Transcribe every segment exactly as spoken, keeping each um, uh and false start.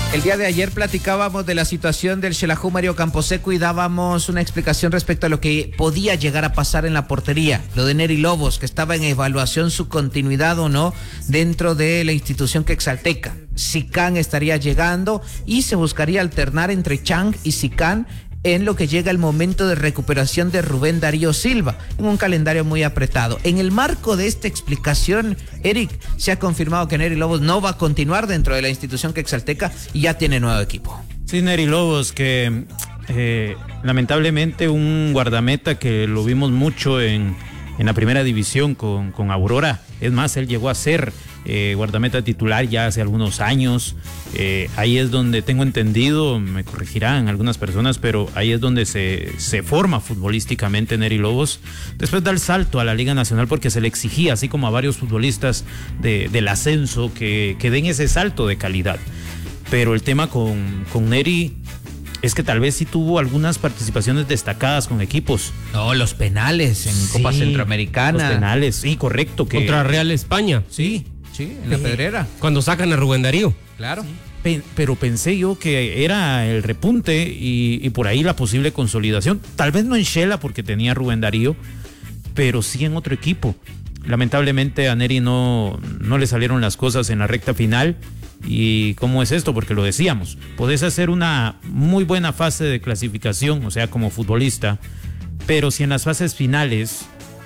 El día de ayer platicábamos de la situación del Xelajú Mario Camposeco y dábamos una explicación respecto a lo que podía llegar a pasar en la portería. Lo de Nery Lobos, que estaba en evaluación su continuidad o no dentro de la institución quexalteca. Sican estaría llegando y se buscaría alternar entre Chang y Sican en lo que llega el momento de recuperación de Rubén Darío Silva, en un calendario muy apretado. En el marco de esta explicación, Eric, se ha confirmado que Nery Lobos no va a continuar dentro de la institución quexalteca y ya tiene nuevo equipo. Sí, Nery Lobos, que eh, lamentablemente un guardameta que lo vimos mucho en, en la primera división con, con Aurora. Es más, él llegó a ser eh, guardameta titular ya hace algunos años. Eh, ahí es donde tengo entendido, me corregirán algunas personas, pero ahí es donde se, se forma futbolísticamente Nery Lobos. Después da el salto a la Liga Nacional porque se le exigía, así como a varios futbolistas de, del ascenso, que, que den ese salto de calidad. Pero el tema con, con Nery es que tal vez sí tuvo algunas participaciones destacadas con equipos. No, los penales en sí, Copa Centroamericana. Los penales, sí, correcto. Que... Contra Real España. Sí, sí, en la sí. Pedrera. Cuando sacan a Rubén Darío. Claro. Sí. Pe- pero pensé yo que era el repunte y, y por ahí la posible consolidación. Tal vez no en Xela porque tenía a Rubén Darío, pero sí en otro equipo. Lamentablemente a Nery no, no le salieron las cosas en la recta final. ¿Y cómo es esto? Porque lo decíamos, podés hacer una muy buena fase de clasificación, o sea, como futbolista, pero si en las fases finales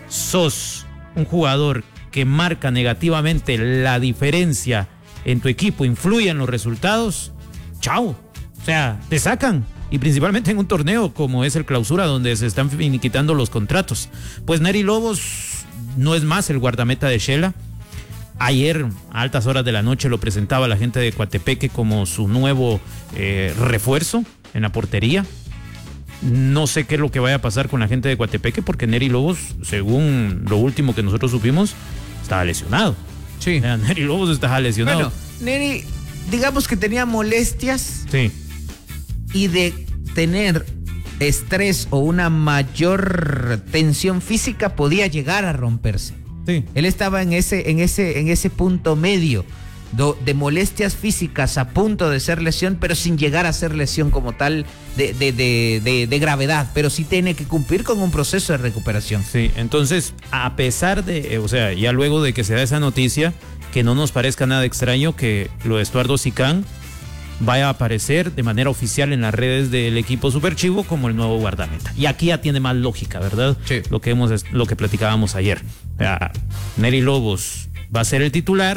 sos un jugador que marca negativamente la diferencia en tu equipo, influye en los resultados, chao, o sea, te sacan. Y principalmente en un torneo como es el Clausura, donde se están finiquitando los contratos. Pues Nery Lobos no es más el guardameta de Xela. Ayer, a altas horas de la noche, lo presentaba la gente de Coatepeque como su nuevo eh, refuerzo en la portería. No sé qué es lo que vaya a pasar con la gente de Coatepeque, porque Nery Lobos, según lo último que nosotros supimos, estaba lesionado. Sí. O sea, Nery Lobos estaba lesionado. Bueno, Nery, digamos que tenía molestias. Sí. Y de tener estrés o una mayor tensión física, podía llegar a romperse. Sí. Él estaba en ese, en ese, en ese punto medio do, de molestias físicas a punto de ser lesión, pero sin llegar a ser lesión como tal de, de, de, de, de gravedad, pero sí tiene que cumplir con un proceso de recuperación. Sí, entonces, a pesar de, o sea, ya luego de que se da esa noticia, que no nos parezca nada extraño que lo de Estuardo Sican vaya a aparecer de manera oficial en las redes del equipo Superchivo como el nuevo guardameta. Y aquí ya tiene más lógica, ¿verdad? Sí. Lo que hemos, lo que platicábamos ayer. O sea, Nery Lobos va a ser el titular.